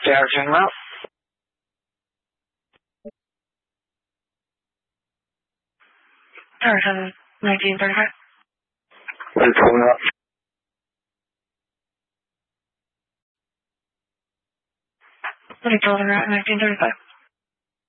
Charging up. Harrison, 1935. What is going up? What are you told her at 1935?